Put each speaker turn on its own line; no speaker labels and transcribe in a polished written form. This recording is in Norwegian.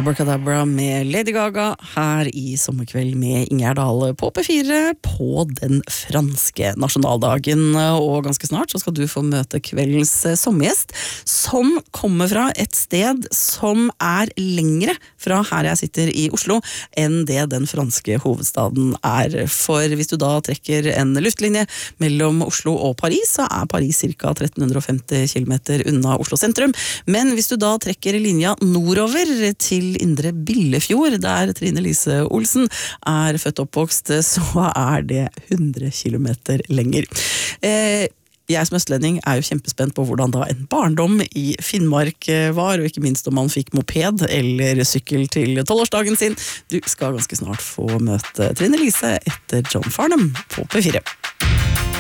Abracadabra med Lady Gaga her i Sommerkveld med Ingjerd Dahl på P4 på den franske nasjonaldagen. Og ganske snart så skal du få møte kveldens sommergjest, som kommer fra et sted som lengre fra her jeg sitter i Oslo enn det den franske hovedstaden For hvis du da trekker en luftlinje mellom Oslo og Paris, så Paris ca. 1350 kilometer unna Oslo sentrum. Men hvis du da trekker linja nordover til Indre Billefjord, der Trine Lise Olsen født og oppvokst, så det 100 kilometer lenger. Jeg som østlending jo kjempespent på hvordan da en barndom i Finnmark var, og ikke minst om man fikk moped eller sykkel til 12-årsdagen sin. Du skal ganske snart få møte Trine Lise etter John Farnham på P4.